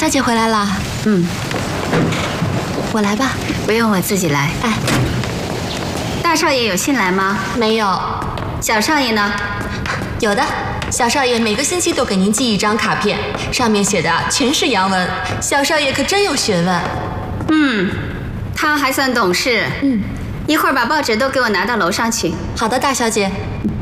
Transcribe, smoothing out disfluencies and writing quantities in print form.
小姐回来了。我来吧。 不用，我自己来。 哎， 大少爷有信来吗？ 没有。 小少爷呢？ 有的。小少爷每个星期都给您寄一张卡片，上面写的全是洋文。小少爷可真有学问。 他还算懂事。一会儿把报纸都给我拿到楼上去。 好的，大小姐。